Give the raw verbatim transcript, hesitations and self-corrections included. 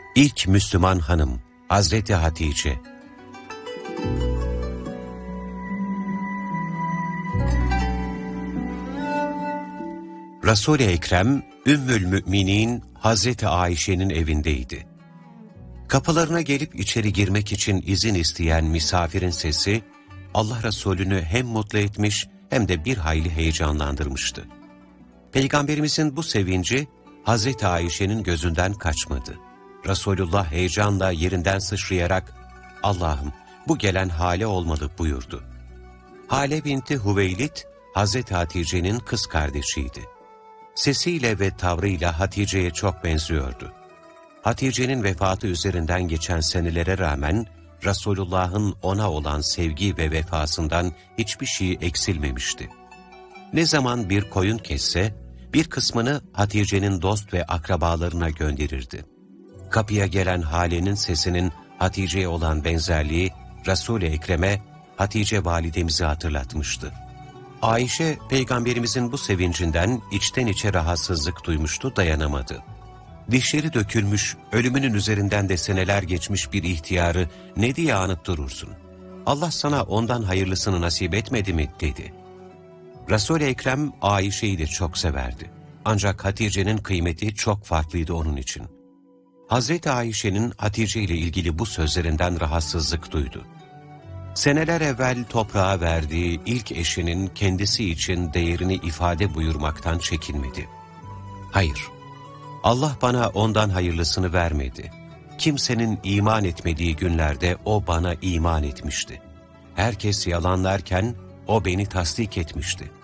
İlk Müslüman hanım Hazreti Hatice. Resul-i Ekrem, Ümmül Müminin Hazreti Ayşe'nin evindeydi. Kapılarına gelip içeri girmek için izin isteyen misafirin sesi, Allah Resulü'nü hem mutlu etmiş hem de bir hayli heyecanlandırmıştı. Peygamberimizin bu sevinci, Hazreti Ayşe'nin gözünden kaçmadı. Resulullah heyecanla yerinden sıçrayarak, Allah'ım bu gelen Hale olmalı buyurdu. Hale binti Hüveylid, Hazreti Hatice'nin kız kardeşiydi. Sesiyle ve tavrıyla Hatice'ye çok benziyordu. Hatice'nin vefatı üzerinden geçen senelere rağmen, Resulullah'ın ona olan sevgi ve vefasından hiçbir şey eksilmemişti. Ne zaman bir koyun kesse, bir kısmını Hatice'nin dost ve akrabalarına gönderirdi. Kapıya gelen Hale'nin sesinin Hatice'ye olan benzerliği, Resul-i Ekrem'e Hatice validemizi hatırlatmıştı. Ayşe, Peygamberimizin bu sevincinden içten içe rahatsızlık duymuştu, dayanamadı. Dişleri dökülmüş, ölümünün üzerinden de seneler geçmiş bir ihtiyarı ne diye anıp durursun? Allah sana ondan hayırlısını nasip etmedi mi? Dedi. Resul-i Ekrem Ayşe'yi de çok severdi. Ancak Hatice'nin kıymeti çok farklıydı onun için. Hazreti Ayşe'nin Hatice ile ilgili bu sözlerinden rahatsızlık duydu. Seneler evvel toprağa verdiği ilk eşinin kendisi için değerini ifade buyurmaktan çekinmedi. Hayır, Allah bana ondan hayırlısını vermedi. Kimsenin iman etmediği günlerde o bana iman etmişti. Herkes yalanlarken o beni tasdik etmişti.